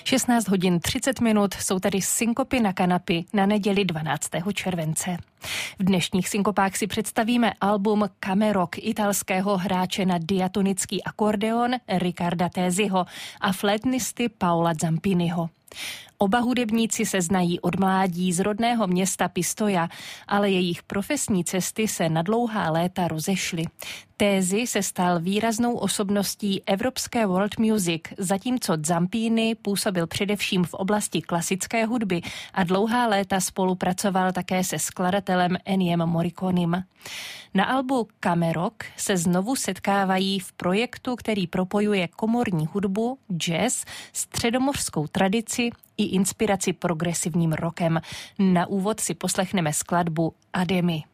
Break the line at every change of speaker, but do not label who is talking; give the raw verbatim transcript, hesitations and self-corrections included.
šestnáct hodin třicet minut jsou tady synkopy na kanapy na neděli dvanáctého července. V dnešních synkopách si představíme album Camerok italského hráče na diatonický akordeon Riccarda Téziho a flétnisty Paola Zampiniho. Oba hudebníci se znají od mládí z rodného města Pistoia, ale jejich profesní cesty se na dlouhá léta rozešly. Tézi se stal výraznou osobností evropské world music, zatímco Zampini působil především v oblasti klasické hudby a dlouhá léta spolupracoval také se skladatelem Enniem Morriconem. Na albu Camerok se znovu setkávají v projektu, který propojuje komorní hudbu, jazz, středomořskou tradici i inspiraci progresivním rockem. Na úvod si poslechneme skladbu Ademi.